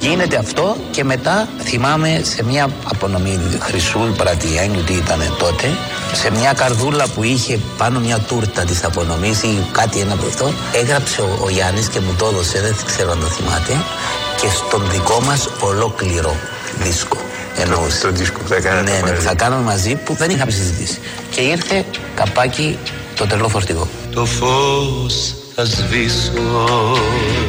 Γίνεται αυτό και μετά θυμάμαι σε μια απονομή Χρυσούλ Πρατιάνιου, τι ήταν τότε, σε μια καρδούλα που είχε πάνω μια τούρτα της απονομής ή κάτι ένα από αυτό, έγραψε ο Γιάννης και μου το έδωσε, δεν ξέρω αν το θυμάται, και στον δικό μας ολόκληρο δίσκο. Εννοούσε. Το δίσκο που θα κάναμε μαζί. Ναι, που θα κάναμε μαζί, που δεν είχαμε συζητήσει. Και ήρθε καπάκι το τρελό φορτηγό. Το φως θα σβήσω